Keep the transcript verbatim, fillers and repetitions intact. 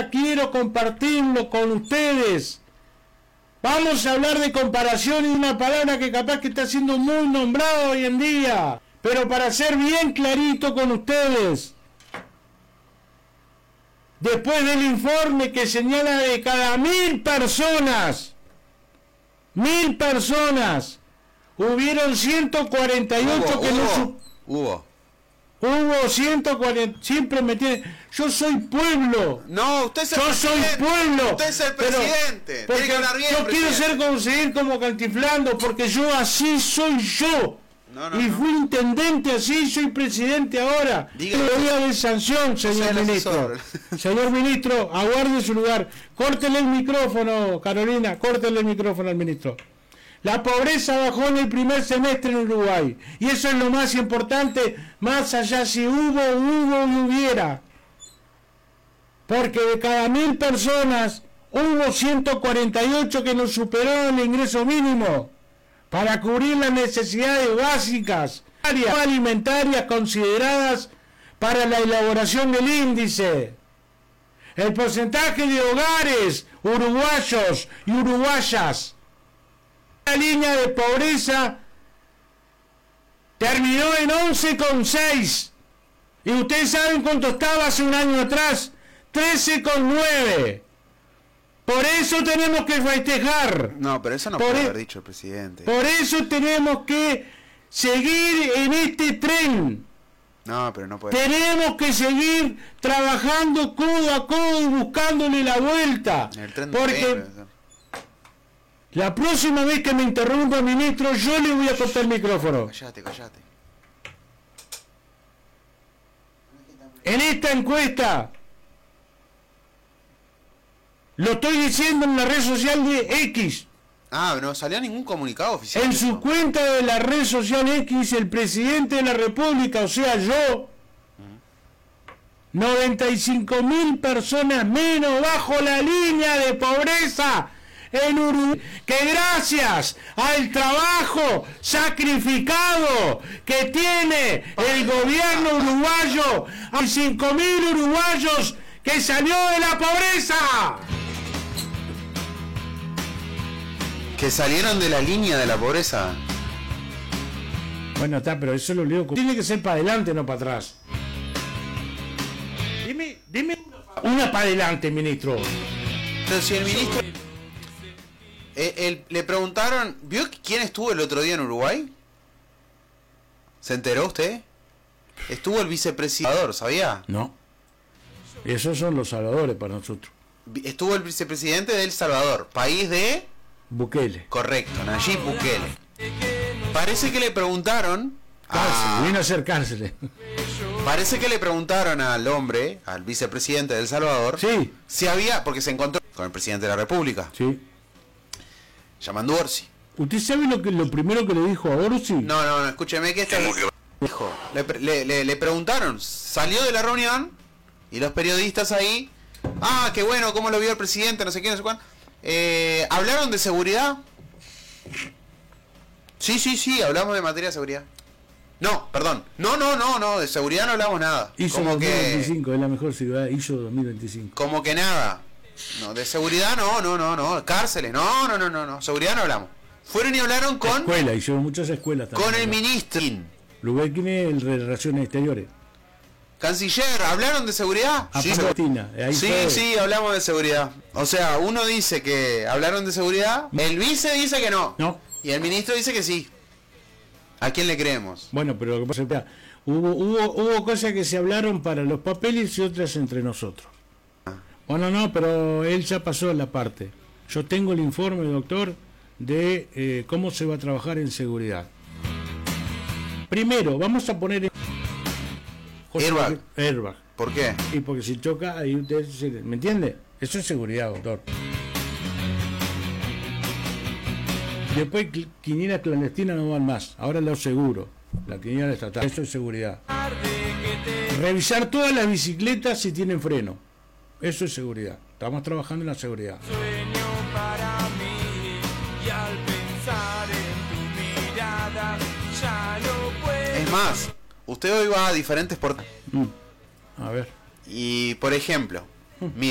ahora quiero compartirlo con ustedes. Vamos a hablar de comparación y una palabra que capaz que está siendo muy nombrada hoy en día, pero para ser bien clarito con ustedes. Después del informe que señala de cada mil personas, mil personas, hubieron ciento cuarenta y ocho hubo, que hubo, no... Hubo. Hubo ciento cuarenta, siempre me tiene... Yo soy pueblo. No, usted es el Yo presidente. soy pueblo. Usted es el presidente. Pero, Tiene que hablar bien, yo quiero presidente. ser conseguir como Cantinflando, porque yo así soy yo. No, no, y no. fui intendente así, soy presidente ahora. Dígale. Le voy a dar sanción, señor el ministro. asesor. Señor ministro, aguarde su lugar. Córtele el micrófono, Carolina, córtele el micrófono al ministro. La pobreza bajó en el primer semestre en Uruguay. Y eso es lo más importante, más allá si hubo, hubo y hubiera. Porque de cada mil personas hubo ciento cuarenta y ocho que no superaron el ingreso mínimo para cubrir las necesidades básicas alimentarias consideradas para la elaboración del índice. El porcentaje de hogares uruguayos y uruguayas, la línea de pobreza terminó en once coma seis. Y ustedes saben cuánto estaba hace un año atrás. trece coma nueve. Por eso tenemos que festejar. No, pero eso no Por puede e- haber dicho el presidente. Por eso tenemos que seguir en este tren. No, pero no puede. Tenemos que seguir trabajando codo a codo y buscándole la vuelta. El tren de Porque tren, la próxima vez que me interrumpa el ministro, yo le voy a cortar el micrófono. Cállate, cállate. En esta encuesta, lo estoy diciendo en la red social de X. Ah, no salió ningún comunicado oficial. En de su eso. cuenta de la red social X, el presidente de la República, o sea, yo, noventa y cinco mil personas menos bajo la línea de pobreza en Uruguay, que gracias al trabajo sacrificado que tiene el gobierno uruguayo, hay cinco mil uruguayos que salió de la pobreza. Que salieron de la línea de la pobreza. Bueno, está, pero eso lo leo. Tiene que ser para adelante, no para atrás. Dime, dime una para adelante, ministro. Entonces, si el ministro... Eh, el- le preguntaron... ¿Vio quién estuvo el otro día en Uruguay? ¿Se enteró usted? Estuvo el vicepresidente, ¿sabía? No. Esos son los salvadores para nosotros. Vi- Estuvo el vicepresidente de El Salvador, país de... Bukele. Correcto, Nayib Bukele. Parece que le preguntaron... Cárcel, a- vino a ser cárceles. Parece que le preguntaron al hombre, al vicepresidente de El Salvador, Sí, si había... Porque se encontró con el presidente de la República, sí. llamando Orsi. ¿Usted sabe lo que lo primero que le dijo a Orsi? No, no, no, escúcheme que esta... Dijo, le, pre- le, le, le preguntaron, salió de la reunión y los periodistas ahí, ah, qué bueno, cómo lo vio el presidente, no sé qué, no sé cuál. Eh, ¿Hablaron de seguridad? Sí, sí, sí, hablamos de materia de seguridad. No, perdón, no, no, no, no, de seguridad no hablamos nada. I S O Como dos mil que, veinticinco, es la mejor ciudad, I S O dos mil veinticinco. como que nada. No, de seguridad no, no, no, no, cárceles, no, no, no, no, no, seguridad no hablamos. Fueron y hablaron con, Escuela, hicieron muchas escuelas también. con el ¿no? ministro. Lubekin es el de Relaciones Exteriores. Canciller, ¿hablaron de seguridad? A Sí, Palestina, ahí Sí, fue. sí, hablamos de seguridad. O sea, uno dice que hablaron de seguridad, el vice dice que no, No. y el ministro dice que sí. ¿A quién le creemos? Bueno, pero lo que pasa es que hubo, hubo, hubo cosas que se hablaron para los papeles y otras entre nosotros. Bueno, no, pero él ya pasó la parte. Yo tengo el informe, doctor, de eh, cómo se va a trabajar en seguridad. Primero, vamos a poner... Airbag. Airbag. ¿Por qué? Y porque si choca, ahí usted se... ¿Me entiende? Eso es seguridad, doctor. Después, cl- quinielas clandestinas no van más. Ahora lo seguro. La quiniela estatal. Eso es seguridad. Revisar todas las bicicletas si tienen freno. Eso es seguridad. Estamos trabajando en la seguridad. Sueño para mí y al pensar en tu mirada ya no puedo. Es más, usted hoy va a diferentes portales Mm. A ver. y, por ejemplo, mire,